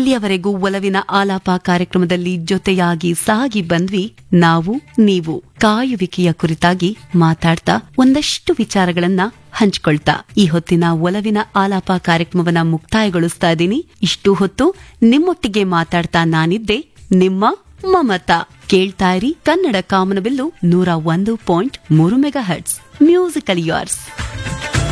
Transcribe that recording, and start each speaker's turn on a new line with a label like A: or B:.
A: ಇಲ್ಲಿಯವರೆಗೂ ಒಲವಿನ ಆಲಾಪ ಕಾರ್ಯಕ್ರಮದಲ್ಲಿ ಜೊತೆಯಾಗಿ ಸಾಗಿ ಬಂದ್ವಿ ನಾವು ನೀವು ಕಾಯುವಿಕೆಯ ಕುರಿತಾಗಿ ಮಾತಾಡ್ತಾ ಒಂದಷ್ಟು ವಿಚಾರಗಳನ್ನ ಹಂಚ್ಕೊಳ್ತಾ ಈ ಹೊತ್ತಿನ ಒಲವಿನ ಆಲಾಪ ಕಾರ್ಯಕ್ರಮವನ್ನ ಮುಕ್ತಾಯಗೊಳಿಸ್ತಾ ಇದ್ದೀನಿ. ಇಷ್ಟು ಹೊತ್ತು ನಿಮ್ಮೊಟ್ಟಿಗೆ ಮಾತಾಡ್ತಾ ನಾನಿದ್ದೆ ನಿಮ್ಮ ಮಮತಾ. ಕೇಳ್ತಾ ಇರಿ ಕನ್ನಡ ಕಾಮನಬಿಲ್ಲು 101.3 ಮೆಗಾಹರ್ಟ್ಸ್ ಮ್ಯೂಸಿಕಲ್ ಯಾರ್ಸ್.